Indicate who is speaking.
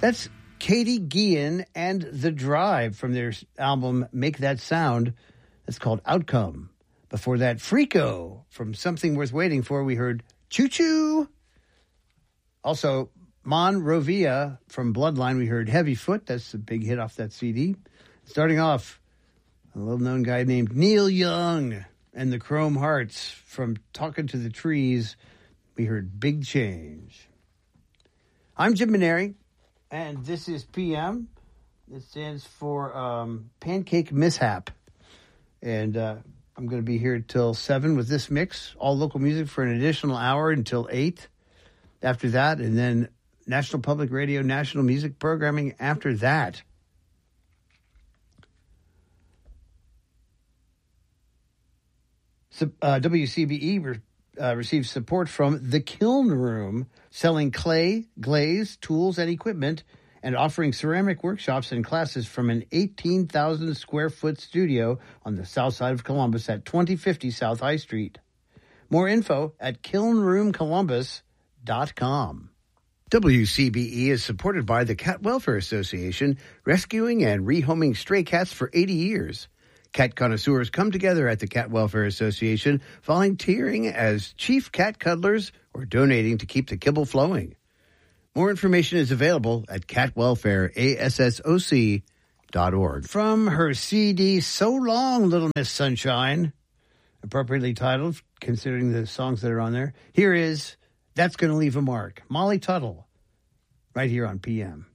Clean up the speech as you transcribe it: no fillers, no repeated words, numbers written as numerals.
Speaker 1: That's Katie Guillen and The Drive from their album Make That Sound. That's called Outcome. Before that, Freako from Something Worth Waiting For. We heard Choo Choo. Also, Monrovia from Bloodline. We heard Heavy Foot. That's a big hit off that CD. Starting off, a little-known guy named Neil Young and the Chrome Hearts from Talking to the Trees. We heard Big Change. I'm Jim Maneri, and this is PM. It stands for Pancake Mishap. And I'm going to be here till 7 with this mix. All local music for an additional hour until 8 after that. And then National Public Radio, national music programming after that. So, WCBE receives support from The Kiln Room, selling clay, glaze, tools, and equipment, and offering ceramic workshops and classes from an 18,000 square foot studio on the south side of Columbus at 2050 South High Street. More info at kilnroomcolumbus.com. WCBE is supported by the Cat Welfare Association, rescuing and rehoming stray cats for 80 years. Cat connoisseurs come together at the Cat Welfare Association, volunteering as chief cat cuddlers or donating to keep the kibble flowing. More information is available at catwelfareassoc.org. From her CD, So Long, Little Miss Sunshine, appropriately titled, considering the songs that are on there, here is That's Gonna Leave a Mark. Molly Tuttle, right here on PM.